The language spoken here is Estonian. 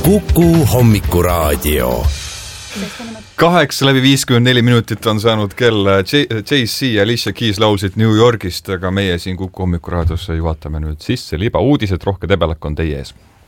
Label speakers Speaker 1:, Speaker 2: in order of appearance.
Speaker 1: Kuku Hommikuraadio. 8:54 on saanud kell. JC ja Alicia Keys laulsid New Yorgist, aga meie siin Kuku Hommikuraadiosse juhatame nüüd sisse liba uudised, rohke debelak on teie ees.